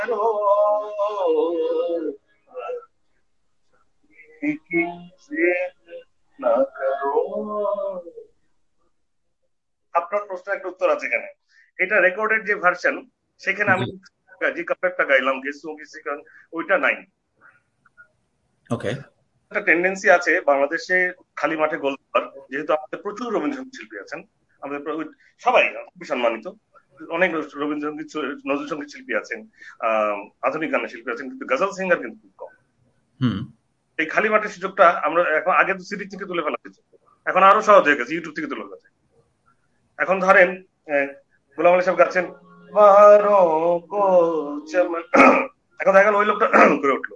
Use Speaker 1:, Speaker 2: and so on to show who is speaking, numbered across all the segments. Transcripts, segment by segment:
Speaker 1: আপনার প্রশ্নের একটা উত্তর আছে এখানে। এটা রেকর্ডেড যে ভার্সন, সেখানে
Speaker 2: জি।
Speaker 1: আমি যে কাপড়টা গাইলাম গেসু গেসি গান, ওইটা নাই।
Speaker 2: ওকে।
Speaker 1: একটা টেন্ডেন্সি আছে বাংলাদেশে খালি মাঠে গোল দেওয়ার, যেহেতু আমাদের প্রচুর রবীন্দ্রসঙ্গীত শিল্পী আছেন, আমাদের সবাই খুবই সম্মানিত, অনেক রবীন্দ্রসঙ্গীত নজরুল সঙ্গীত শিল্পী আছেন, আধুনিক গানের শিল্পী আছেন, কিন্তু গজল সিঙ্গার কিন্তু খুব কম।
Speaker 2: হুম।
Speaker 1: এই খালি মাঠের সুযোগটা আমরা এখন, আগে তো সিডি থেকে তুলে ফেলা যেত, এখন আরো সহজ হয়ে গেছে, ইউটিউব থেকে তুলে ফেলা যায়। এখন ধরেন গোলাম আলী সাহেব গাচ্ছেন বাহারোं को चमन, এখন দেখেন ওই লোকটা করে উঠলো,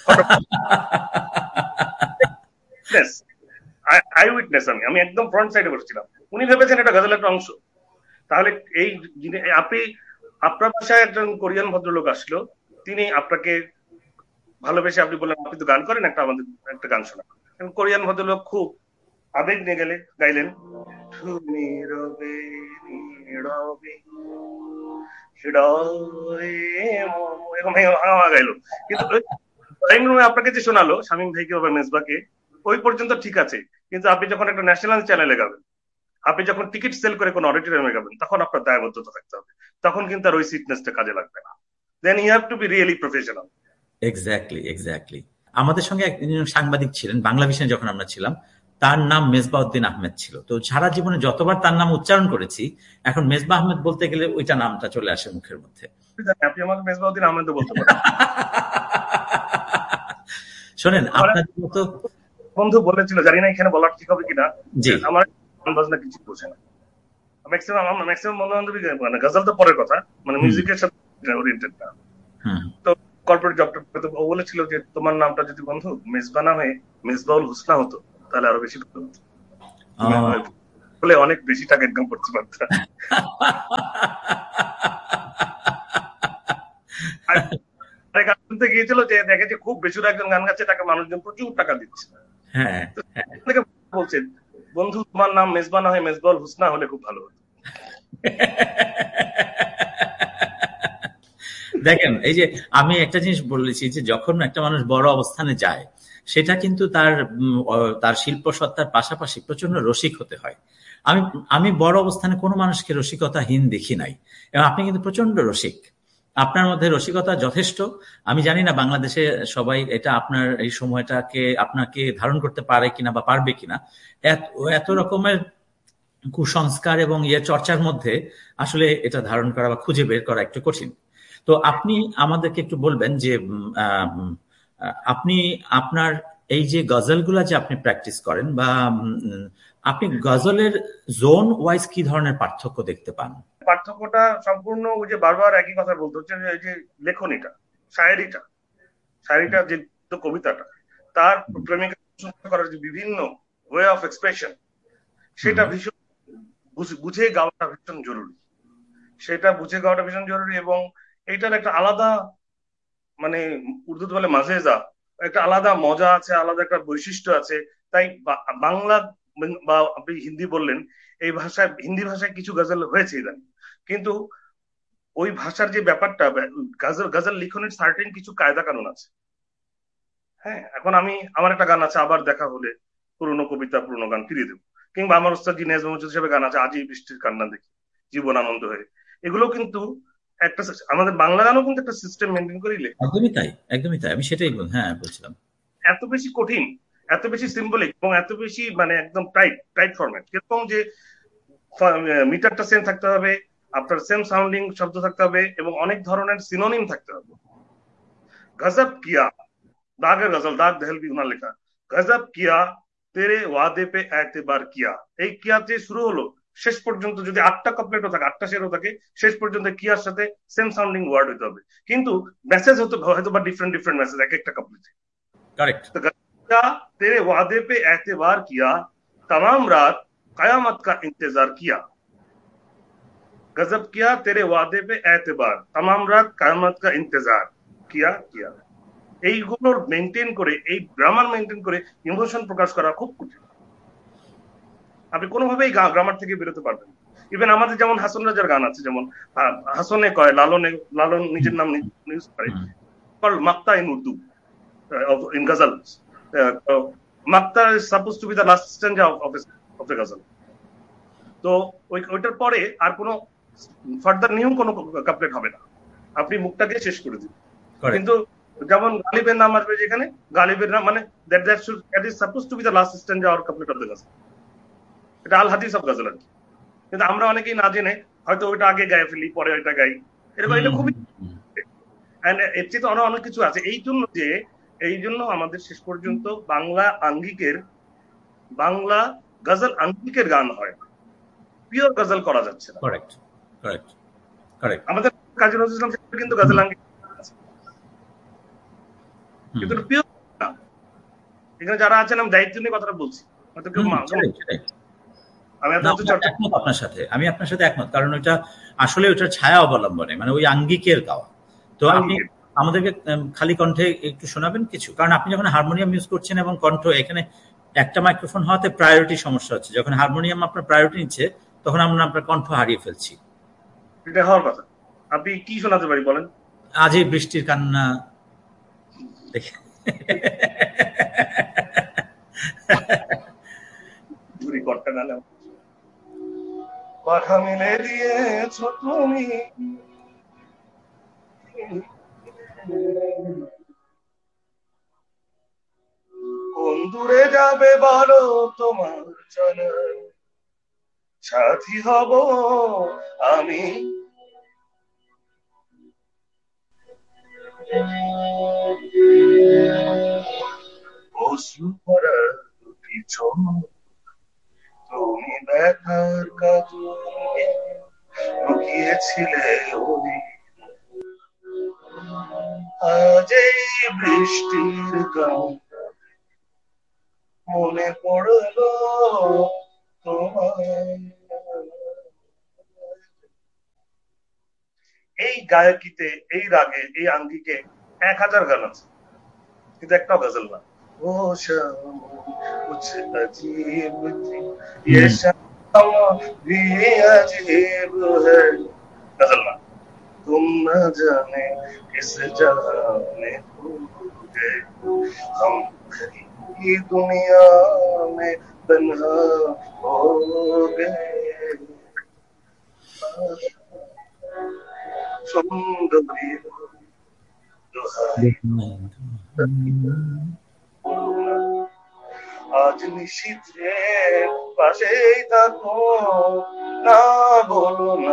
Speaker 1: আই উইটনেস, আমি আমি একদম ফ্রন্ট সাইডে বসেছিলাম, উনি ভেবেছেন এটা গজলের একটা অংশ। তাহলে এই আপনি, আপনার বাসায় একজন কোরিয়ান ভদ্রলোক আসলো, তিনি আপনাকে ভালোবেসে আপনি বললেন আপনি তো গান করেন, একটা আমাদের একটা গান শোনা। কোরিয়ান ভদ্রলোক খুব আবেগ নিয়ে গেলে গাইলেন, তুমি রবে নীরবে হৃদয়ে এরকম গাইলো। কিন্তু ড্রয়িং রুমে আপনাকে যে শোনালো শামীম ভাইকে বা মেজবাকে, ওই পর্যন্ত ঠিক আছে, কিন্তু আপনি যখন একটা ন্যাশনাল চ্যানেলে গাবেন, আপনি যখন টিকিট সেল করে কোনো অডিটোরিয়ামে গাবেন, তখন আপনার দায়বদ্ধতা থাকতে হবে, তখন কিন্তু আর ওই সিটনেসটা কাজে লাগবে না। দেন you have to be really professional.
Speaker 2: Exactly, exactly. আমাদের সঙ্গে একজন সাংবাদিক ছিলেন বাংলা ভিশনে যখন আমরা ছিলাম, তার নাম মেজবাউদ্দিন আহমেদ ছিল। তো সারা জীবনে যতবার তার নাম উচ্চারণ করেছি, এখন মেজবা আহমেদ বলতে গেলে ওইটা নামটা চলে আসে মুখের মধ্যে।
Speaker 1: আপনি আমাকে মেজবাউদ্দিন আহমেদও বলতে পারেন।
Speaker 2: শোনেন,
Speaker 1: আমার
Speaker 2: আপনার মতো
Speaker 1: বন্ধু বলেছিল, জানি না এখানে বলার ঠিক হবে কিনা,
Speaker 2: জি।
Speaker 1: আমার গান বাজনা কিছু বোঝে না। ম্যাক্সিমাম আমার ম্যাক্সিমাম বন্ধু বান্ধবী, মানে গজল তো পরের কথা, মানে
Speaker 2: হুম।
Speaker 1: মিউজিকের সাথে ওরিয়েন্টেড না।
Speaker 2: হুম।
Speaker 1: তো কর্পোরেট জবটা, ও বলেছিল যে তোমার নামটা যদি বন্ধু মেজবা নামে মেজবাউল হুসনা হতো, তাহলে আরো বেশি ভালো হতো, তুমি বলে অনেক বেশি টাকা ইনকাম করতে পারতা। আর গান শুনতে গিয়েছিল যে দেখেছে খুব বেসুরা একজন গান গাচ্ছে, তাকে মানুষজন প্রচুর টাকা দিচ্ছে।
Speaker 2: হ্যাঁ।
Speaker 1: তো থেকে বলছে বন্ধু তোমার নাম মেজবা না হয়ে মেজবাউল হুসনা হলে খুব ভালো হতো।
Speaker 2: দেখেন, এই যে আমি একটা জিনিস বলেছি যে যখন একটা মানুষ বড় অবস্থানে যায়, সেটা কিন্তু তার তার শিল্প সত্তার পাশাপাশি প্রচন্ড রসিক হতে হয়। আমি আমি বড় অবস্থানে কোনো মানুষকে রসিকতাহীন দেখি নাই, এবং আপনি কিন্তু প্রচন্ড রসিক, আপনার মধ্যে রসিকতা যথেষ্ট। আমি জানি না বাংলাদেশে সবাই এটা আপনার এই সময়টাকে আপনাকে ধারণ করতে পারে কিনা বা পারবে কিনা। এত এত রকমের কুসংস্কার এবং চর্চার মধ্যে আসলে এটা ধারণ করা বা খুঁজে বের করা একটু কঠিন। তো আপনি আমাদেরকে একটু বলবেন যে আপনি আপনার এই যে গজলগুলা যে আপনি প্র্যাকটিস করেন, বা আপনি গজলের জোন ওয়াইজ কি ধরনের পার্থক্য দেখতে পান?
Speaker 1: পার্থক্যটা সম্পূর্ণ ওই যে বারবার একই কথা বলতে হচ্ছে, যে এই যে লেখনীটা, শায়েরিটা, শায়েরিটা যে কবিতাটা, তার প্রেমিকা করার যে বিভিন্ন ওয়ে অফ এক্সপ্রেশন,
Speaker 2: হুম।
Speaker 1: সেটা ভীষণ বুঝে গাওয়াটা ভীষণ জরুরি। সেটা বুঝে গাওয়াটা ভীষণ জরুরি, এবং এইটার একটা আলাদা, মানে উর্দুতে বলে মাজেজা, একটা আলাদা মজা আছে, আলাদা একটা বৈশিষ্ট্য আছে। তাই বাংলা বা আপনি হিন্দি বললেন, এই ভাষায়, হিন্দি ভাষায় কিছু গজল হয়েছে ইদানিং, কিন্তু ওই ভাষার যে ব্যাপারটা, গজল গজল লিখনের সার্টেন কিছু কায়দা কানুন আছে। হ্যাঁ, এখন আমি, আমার একটা গান আছে আবার দেখা হলে, পুরনো কবিতা পুরনো গান ফিরিয়ে দেবো, কিংবা আমার ওস্তাদ জি নেজমুল হিসেবে গান আছে আজই বৃষ্টির কান্না দেখি জীবন আনন্দ হয়ে, এগুলো কিন্তু একটা, আমাদের বাংলা গানও কিন্তু একটা সিস্টেম মেনটেন করেই লেখা।
Speaker 2: একদমই তাই, একদমই তাই, আমি সেটাই হ্যাঁ বলছিলাম।
Speaker 1: এত বেশি কঠিন, এত বেশি সিম্বলিক, এবং এত বেশি মানে একদম টাইট টাইট ফরম্যাট, কিরকম যে মিটারটা সেম থাকতে হবে, আপনার সেম সাউন্ডিং শব্দ থাকতে হবে, এবং অনেক ধরনের সিনোনিম থাকতে হবে। গজব কিয়া, দাগের গজল, দাগ দেহলভি উনার লেখা, গজব কিয়া তেরে ওয়াদে পে এতেবার কিয়া, এই কিয়া যে শুরু হলো, শেষ পর্যন্ত যদি 8টা কাপলেটও থাকে, 8টা শেরও থাকে, শেষ পর্যন্ত কিয়ার সাথে সেম সাউন্ডিং ওয়ার্ড হতে হবে, কিন্তু মেসেজ হতে হয়তো বা ডিফারেন্ট ডিফারেন্ট মেসেজ এক একটা কাপলেটে।
Speaker 2: কারেক্ট।
Speaker 1: तो गया तेरे वादे पे एतबार किया, तमाम रात कयामत का इंतजार किया, गजब किया तेरे वादे पे एतबार, तमाम रात कयामत का इंतजार किया। এইগুলোর মেনটেন করে, এই গ্রামার মেনটেন করে ইমোশন প্রকাশ করা খুব কঠিন। আপনি কোনোভাবেই গ্রামার থেকে বেরোতে পারবেন। ইভেন আমাদের যেমন হাসন রাজার গান আছে, যেমন হাসনে কয় লালনে, লালন নিজের নাম ইউজ করে, মাক্তা in Urdu, in ghazal, মাক্তা is suppose two B the last স্ট্যান্জা of the গজল। তো ওইটার পরে আর কোনো ফার্দার নিউ কোনো কাপলেট হবে না, আপনি মুখটাকে শেষ করে দিন। কিন্তু যেমন গালিবের নাম আসবে যেখানে, গালিবের নাম মানে that is suppose two B the last স্ট্যান্জা or couplet of the গজল, এটা আল হাদিস অফ গজল আর কি। কিন্তু আমরা অনেকেই না জেনে হয়তো ওইটা আগে গায়ে ফেলি, পরে ওইটা গাই, এরকম। এটা খুবই এর চেয়ে তো অনেক কিছু আছে। এই জন্য আমাদের শেষ পর্যন্ত বাংলা গজল আঙ্গিকের গান হয়, পিওর গজল করা যাচ্ছে না। আমাদের কাজী নজরুল ইসলাম সাহেব কিন্তু গজল আঙ্গিক, কিন্তু পিওর না। এখানে যারা আছেন, আমি দায়িত্ব নিয়ে কথাটা বলছি,
Speaker 2: আমি আপনার সাথে একমত, কারণ ওইটা আসলে ওইটার ছায়া অবলম্বনে, মানে ওই আঙ্গিকের গাওয়া। তো আপনি আমাদেরকে খালি কণ্ঠে একটু শোনাবেন কিছু, কারণ আপনি যখন হারমোনিয়াম ইউজ করছেন এবং কণ্ঠ, এখানে একটা মাইক্রোফোন হওয়াতে প্রায়োরিটি সমস্যা হচ্ছে। যখন হারমোনিয়াম আপনার প্রায়োরিটি নিচ্ছে, তখন আমরা আপনার কণ্ঠ হারিয়ে ফেলছি।
Speaker 1: এটা হওয়ার কথা। আপনি কি শোনাতে পারি বলেন?
Speaker 2: আজই বৃষ্টির কান্না দেখে
Speaker 1: কথা মিলে দিয়েছ তুমি, কোন দূরে যাবে বলো তোমার জানা, সাথী হব আমি। অশ্রু ভরা দুটি চোখ, তুমি ব্যথার কাজলে লুকিয়েছিলে ওই, আজ এই বৃষ্টির গান মনে পড়লো তোমায়। এই গায়কিতে, এই রাগে, এই আঙ্গিকে 1000 গান আছে, কিন্তু একটাও গজল না। ও শাম কুছ अजीब थी ये शाम भी अजीब है, गजल ना। तुम न जाने किस जहां में खो गए, हम कहीं दुनिया में तन्हा हो गए। सुंदरी আজ নিশীথে পাশেই থাকো, না বলো না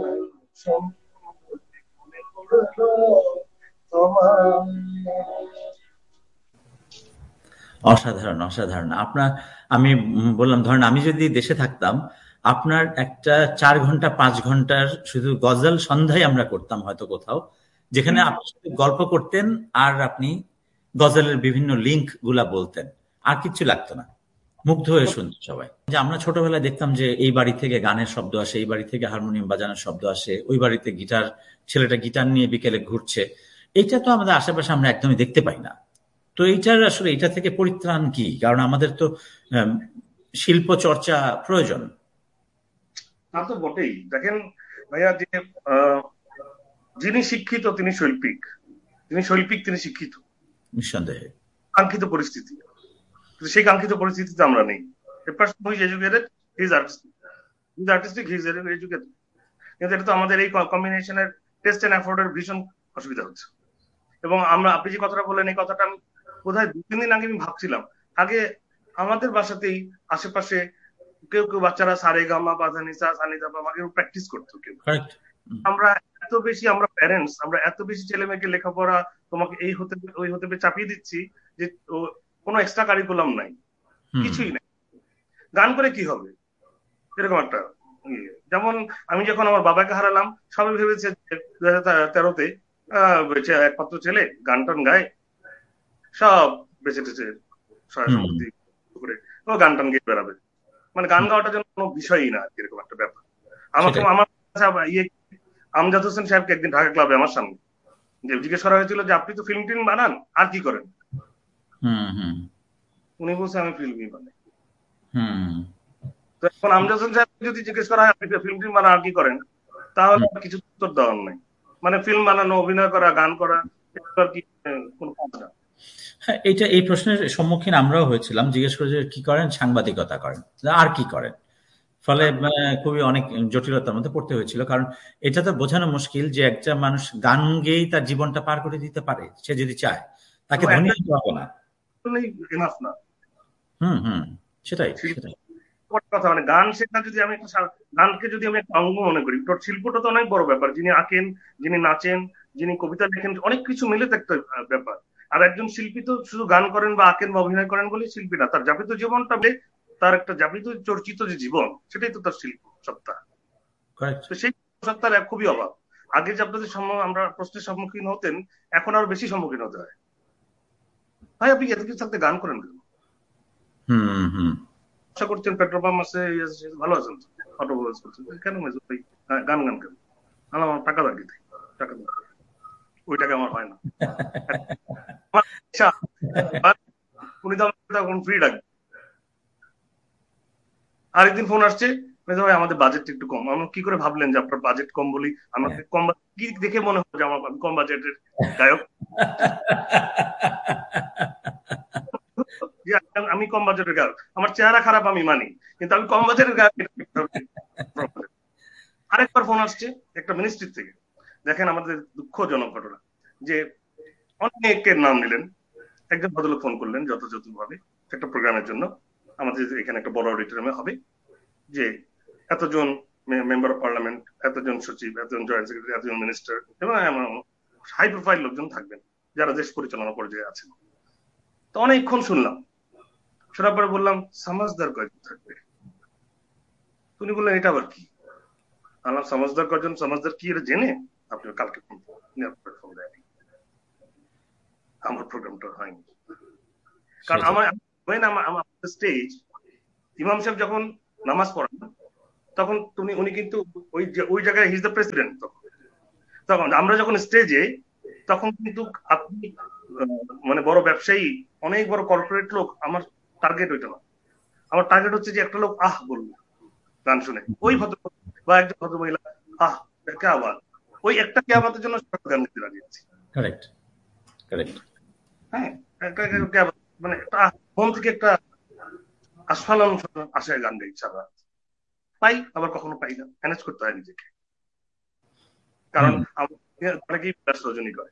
Speaker 2: অসাধারণ, অসাধারণ। আপনার, আমি বললাম, ধরেন আমি যদি দেশে থাকতাম, আপনার একটা 4 ঘন্টা 5 ঘন্টার শুধু গজল সন্ধ্যায় আমরা করতাম হয়তো কোথাও, যেখানে আপনি গল্প করতেন আর আপনি গজলের বিভিন্ন লিঙ্ক গুলা বলতেন, আর কিচ্ছু লাগতো না, মুগ্ধ হয়ে শুনত সবাই। যে আমরা ছোটবেলায় দেখতাম যে এই বাড়ি থেকে গানের শব্দ আসে, এই বাড়ি থেকে হারমোনিয়াম বাজানোর শব্দ আসে, ওই বাড়িতে ছেলেটা গিটার নিয়ে বিকেলে ঘুরছে। এইটা তো আমাদের আশেপাশে আমরা একদমই দেখতে পাই না। তো এইটার আসলে এটা থেকে পরিত্রাণ কি? কারণ আমাদের তো শিল্প চর্চা প্রয়োজন।
Speaker 1: তা তো বটেই। দেখেন ভাইয়া, যে যিনি শিক্ষিত তিনি শৈল্পিক, তিনি শিক্ষিত,
Speaker 2: নিঃসন্দেহে।
Speaker 1: কাঙ্ক্ষিত পরিস্থিতি, কিন্তু সেই কাঙ্ক্ষিত পরিস্থিতিতে আমরা নেই। A person who is educated, he is artistic. He is artistic, he is educated. কিন্তু এটা তো আমাদের এই কম্বিনেশনের টেস্ট এন্ড এফোর্টের ভীষণ অসুবিধা হচ্ছে। এবং আপনি যে কথাটা বললেন, এই কথাটা আমি বোধহয় 2-3 দিন আগে আমি ভাবছিলাম। আগে আমাদের বাসাতেই আশেপাশে কেউ বাচ্চারা সারে গামা পাধানিসা সানিদা আমাকে প্র্যাকটিস করতো কেউ। আমরা প্যারেন্টস, আমরা এত বেশি ছেলে মেয়েকে লেখাপড়া, তোমাকে এই হতে ওই হতে চাপিয়ে দিচ্ছি যে কোনো এক্সট্রা কারিকুলাম নাই, কিছুই নাই। গান করে কি হবে, এরকম একটা। যেমন আমি যখন আমার বাবাকে হারালাম, সবাই ভেবেছে 2013-তে একমাত্র ছেলে গান টান গায়, সব বেঁচে টেছে সহায় সম্পত্তি করে ও গান টান গিয়ে বেড়াবে, মানে গান গাওয়াটার জন্য কোনো বিষয়ই না, এরকম একটা ব্যাপার। আমার আমজাদ হোসেন সাহেবকে একদিন ঢাকা ক্লাবে আমার সামনে জিজ্ঞেস করা হয়েছিল যে আপনি তো ফিল্ম টিম বানান, আর কি করেন? উনি বলছে আমি ফিল্মই বানাই। তো এখন আমজাদ হোসেন সাহেব যদি জিজ্ঞেস করা হয় আপনি ফিল্ম টিম বানান আর কি করেন, তাহলে কিছু উত্তর দেওয়ার নাই। মানে ফিল্ম বানানো, অভিনয় করা, গান করা, আর কি কোনো কাজ না।
Speaker 2: হ্যাঁ, এই প্রশ্নের সম্মুখীন আমরাও হয়েছিলাম। জিজ্ঞেস করে যে কি করেন, সাংবাদিকতা করেন, আর কি করেন। ফলে খুবই অনেক জটিলতার মধ্যে পড়তে হয়েছিল। কারণ এটা তো বোঝানো মুশকিল যে একটা মানুষ গান গেয়েই তার জীবনটা পার করে দিতে পারে, সে যদি চায়। তাকে ধনী হতে হবে না।
Speaker 1: এনাফ না।
Speaker 2: হুম, সেটাই।
Speaker 1: কথা মানে গান শেখা, যদি আমি গানকে যদি আমি একটা অঙ্গ মনে করি, তো শিল্পটা তো অনেক বড় ব্যাপার। যিনি আঁকেন, যিনি নাচেন, যিনি কবিতা লেখেন, অনেক কিছু মিলে তো একটা ব্যাপার। আর একজন শিল্পী তো শুধু গান করেন বা আঁকেন বা অভিনয় করেন বলেই শিল্পী না, তার যাপিত জীবনটা তার একটা যাপিত চর্চিত যে জীবন, সেটাই তো তার শিল্প সত্তা। তো সেই সত্তার খুবই অভাব। আগে যে আপনাদের আমরা প্রশ্নের সম্মুখীন হতেন, এখন আরো বেশি সম্মুখীন হতে হয়। ভাই আপনি এত কিছু থাকতে গান করেন কেন? আশা করছেন পেট্রোল পাম্প আছে, ভালো আছেন, অটোমোবাইলস করছেন, কেন ভাই গান গান কেন? আমার টাকা দাঁড়িয়ে টাকা ওই টাকা আমার হয় না। উনি তো তখন ফ্রি ডাকবেন। আরেকদিন ফোন আসছে, ভাই আমাদের বাজেট একটু কম। আমরা কি করে ভাবলেন যে আপনার বাজেট কম বলি? আমাকে কম কি দেখে মনে হয় যে আমার কম বাজেটের গায়ক? আমি কম বাজেটের গায়ক, আমার চেহারা খারাপ আমি মানি, কিন্তু আমি কম বাজেটের গায়ক। আরেকবার ফোন আসছে একটা মিনিস্ট্রি থেকে, দেখেন আমাদের দুঃখজনক ঘটনা যে অনেকের নাম নিলেন, একজন ভদ্রলোক ফোন করলেন যথাযথ ভাবে একটা প্রোগ্রামের জন্য, আমাদের এখানে একটা বড় অডিটোরিয়ামে হবে, যে এতজন মেম্বার অফ পার্লামেন্ট, এতজন সচিব, এতজন জয়েন্ট সেক্রেটারি, এতজন মিনিস্টার এবং হাই প্রোফাইল লোকজন থাকবেন যারা দেশ পরিচালনা পর্যায়ে আছেন। তো অনেকক্ষণ শুনলাম, শোনার পরে বললাম সমাজদার কয়জন থাকবে? উনি বললেন এটা আবার কি? আল্লাহ সমাজদার কয়জন, সমাজদার কি এটা জেনে আপনি কালকে ফোন দেয়নি, আমার প্রোগ্রামটা হয়নি। কারণ আমার স্টেজ, ইমাম সাহেব যখন নামাজ পড়ান তখন উনি কিন্তু ওই জায়গায় হিজ দ্য প্রেসিডেন্ট। তখন আমরা যখন স্টেজে, তখন কিন্তু আপনি মানে বড় ব্যবসায়ী, অনেক বড় কর্পোরেট লোক, আমার টার্গেট ওইটা না। আমার টার্গেট হচ্ছে যে একটা লোক আহ বলবে গান শুনে, ওই ভদ্র বা একজন ভদ্র মহিলা আহ কে আবার, ওই একটা কে আমাদের জন্য গান গাইতে রাজি আছে। হ্যাঁ, মানে মন থেকে একটা আস্ফালন আশায় গান গাই সারা পাই, আবার কখনো পাই না, ম্যানেজ করতে হয় নিজেকে। কারণ অনেকেই রজনী করে।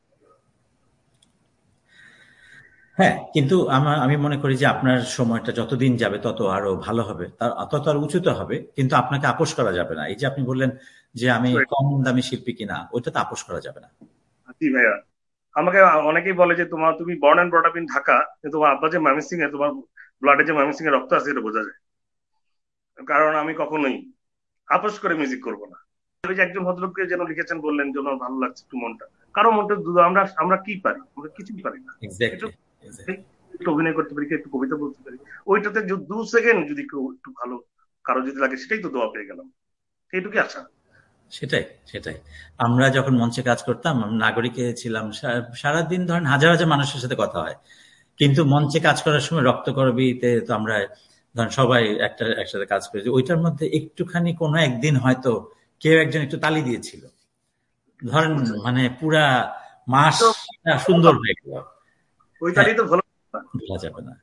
Speaker 2: হ্যাঁ, কিন্তু আমি মনে করি যে আপনার সময়টা যতদিন যাবে তত আরো ভালো হবে, তত আর উঁচুতে হবে, কিন্তু আপনাকে আপোষ করা যাবে না। এই যে আপনি বললেন যে আমি কম দামি শিল্পী কিনা, ওইটা তো আপোষ করা যাবে না।
Speaker 1: জি ভাইয়া, আমাকে অনেকেই বলে যে তুমি born and brought up in Dhaka, কিন্তু তোমার আব্বা যে ময়মনসিংহ এ, তোমার ব্লাডে যে ময়মনসিংহ এর রক্ত আছে এটা বোঝা যায়। কারণ আমি কখনোই আপোষ করে মিউজিক করব না। একজন ভদ্রলোককে যেন লিখেছেন, বললেন যেন ভালো লাগছে একটু মনটা, কারো মনটা আমরা কি পারি? আমরা কিছুই পারি না। একটু অভিনয় করতে পারি, একটু কবিতা বলতে পারি, ওইটাতে 2 সেকেন্ড যদি একটু ভালো কারো যদি লাগে, সেটাই তো দোয়া পেয়ে গেলাম, এইটুকুই আশা।
Speaker 2: সেটাই আমরা যখন মঞ্চে কাজ করতাম, নাগরিকে ছিলাম, সারাদিন ধরেন হাজার হাজার মানুষের সাথে কথা হয়, কিন্তু মঞ্চে কাজ করার সময় রক্তকরবীতে তো আমরা ধরেন সবাই একসাথে কাজ করেছি, ওইটার মধ্যে একটুখানি কোনো একদিন হয়তো কেউ একজন একটু তালি দিয়েছিল, ধরেন মানে পুরা মাস সুন্দর হয়ে গেল,
Speaker 1: ওই তালি তো
Speaker 2: ভোলা যাবে না।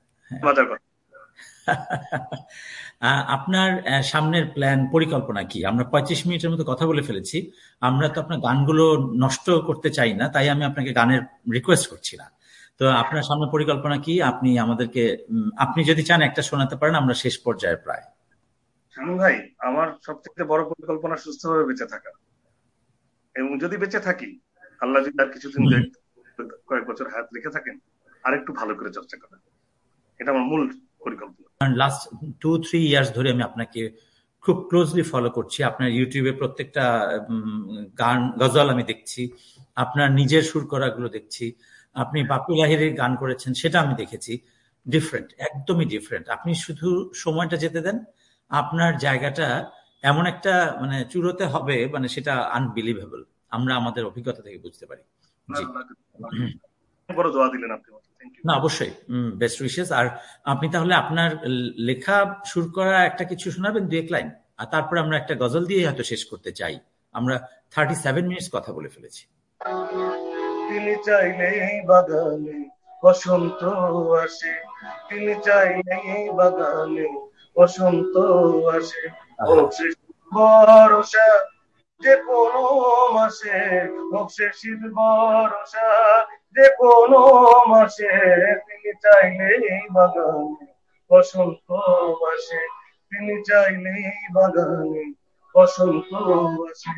Speaker 2: আপনার সামনের প্ল্যান, পরিকল্পনা কি? আমরা 35 মিনিটের মতো কথা বলে ফেলেছি। আমরা তো আপনার গানগুলো নষ্ট করতে চাই না, তাই আমি আপনাকে গানের রিকোয়েস্ট করছি না। তো আপনার সামনে পরিকল্পনা কি? আপনি আমাদেরকে, আপনি যদি চান একটা শোনাতে পারেন, আমরা শেষ পর্যায়ে প্রায়।
Speaker 1: শামীম ভাই, আমার সবচেয়ে বড় পরিকল্পনা সুস্থভাবে বেঁচে থাকা, এবং যদি বেঁচে থাকি, আল্লাহ যদি আর কিছুদিন কয়েক বছর হায়াত রেখে থাকেন, আর একটু ভালো করে চর্চা করা, এটা আমার মূল পরিকল্পনা।
Speaker 2: লাস্ট 2-3 ইয়ার্স ধরে আমি আপনাকে খুব ক্লোজলি ফলো করছি। আপনার ইউটিউবে প্রত্যেকটা গান, গজল আমি দেখছি, আপনার নিজের সুর করাগুলো দেখছি, আপনি বাপু লাহিড়ীর গান করেছেন সেটা আমি দেখেছি। ডিফারেন্ট, একদমই ডিফারেন্ট। আপনি শুধু সময়টা যেতে দেন, আপনার জায়গাটা এমন একটা মানে চূড়োতে হবে, মানে সেটা আনবিলিভেবল, আমরা আমাদের অভিজ্ঞতা থেকে বুঝতে পারি। জি,
Speaker 1: বড় দোয়া দিলেন আপনি। Thank you.
Speaker 2: না, অবশ্যই বেস্ট উইশেস। আর আপনি তাহলে আপনার লেখা সুর করা একটা কিছু শোনাবেন, দু এক লাইন, আর তারপরে আমরা একটা গজল দিয়ে হয়তো শেষ করতে চাই। আমরা 37 মিনিটস কথা বলে ফেলেছি।
Speaker 1: তিনি চাইলেই বাগানে বসন্ত আসে, তিনি চাইলেই বাগানে বসন্ত আসে, ও
Speaker 2: আহা,
Speaker 1: সে বর্ষা যে কোনো মাসে, ও সে শীত বর্ষা যে কোনো মাসে, তিনি চাইলেই বাগানে বসন্ত আসে, তিনি চাইলেই বাগানে বসন্ত আসে।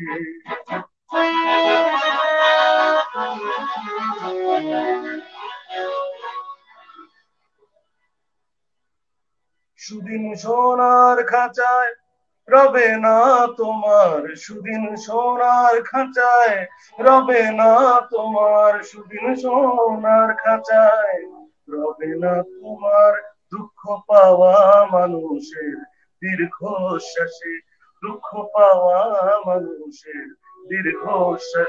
Speaker 1: সুদিন সোনার খাঁচায় রবে না তোমার, সুদিন সোনার খাঁচায় রবে না তোমার, সুদিন সোনার খাঁচায় রবে না তোমার, দুঃখ পাওয়া মানুষের দীর্ঘশ্বাসে, দুঃখ পাওয়া মানুষের দীর্ঘশ্বাসে।